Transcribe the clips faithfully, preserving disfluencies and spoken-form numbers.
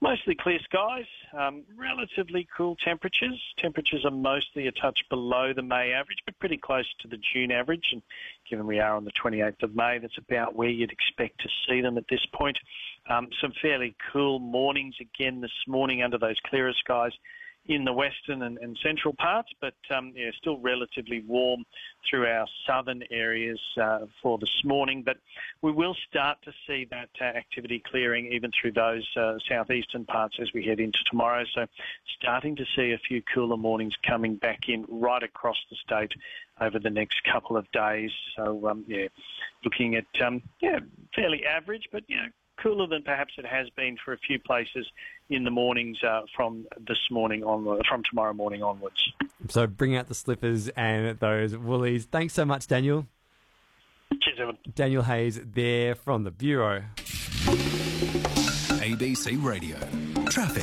Mostly clear skies, um, relatively cool temperatures. Temperatures are mostly a touch below the May average, but pretty close to the June average. And given we are on the twenty-eighth of May, that's about where you'd expect to see them at this point. Um, some fairly cool mornings again this morning under those clearer skies in the western and, and central parts, but um, yeah, still relatively warm through our southern areas uh, for this morning. But we will start to see that uh, activity clearing even through those uh, southeastern parts as we head into tomorrow. So starting to see a few cooler mornings coming back in right across the state over the next couple of days. So um, yeah, looking at um, yeah fairly average, but you know, cooler than perhaps it has been for a few places in the mornings uh, from this morning onward, from tomorrow morning onwards. So bring out the slippers and those woolies. Thanks so much, Daniel. Cheers, Evan. Daniel Hayes there from the Bureau. A B C Radio. Traffic.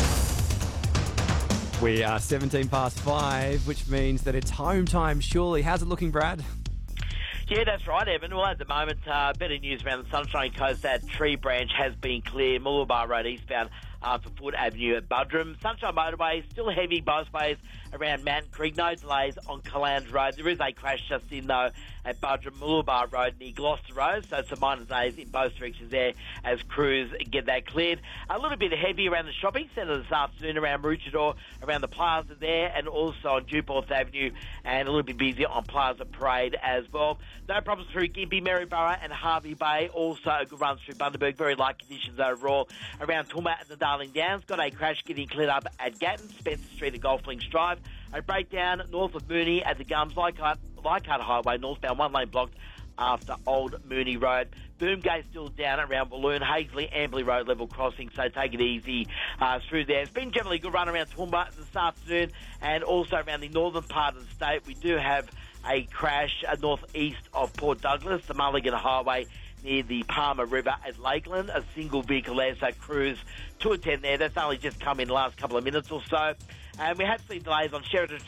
We are seventeen past five, which means that it's home time, surely. How's it looking, Brad? Yeah, that's right, Evan. Well, at the moment, uh, better news around the Sunshine Coast. That tree branch has been cleared. Mooloolaba Road eastbound uh, for Foot Avenue at Buderim. Sunshine Motorway, still heavy both ways around Mountain Creek. No delays on Calandra Road. There is a crash just in, though, at Buderim, Mooloolaba Road near Gloucester Road. So some minor delays in both directions there as crews get that cleared. A little bit heavy around the shopping centre this afternoon around Maroochydore, around the plaza there, and also on Dewporth Avenue, and a little bit busy on Plaza Parade as well. No problems through Gympie, Maryborough and Harvey Bay. Also a good run through Bundaberg. Very light conditions overall around Toowoomba and the Darling Downs. Got a crash getting cleared up at Gatton, Spencer Street and Golf Links Drive. A breakdown north of Mooney at the Gums, Leichhardt, Leichhardt Highway, northbound, one lane blocked after Old Mooney Road. Boomgate still down around Balloon, Hazley, Amberley Road level crossing, so take it easy uh, through there. It's been generally a good run around Toowoomba this afternoon and also around the northern part of the state. We do have a crash uh, northeast of Port Douglas, the Mulligan Highway near the Palmer River at Lakeland. A single vehicle there, so crews to attend there. That's only just come in the last couple of minutes or so. And we have seen delays on Sheridan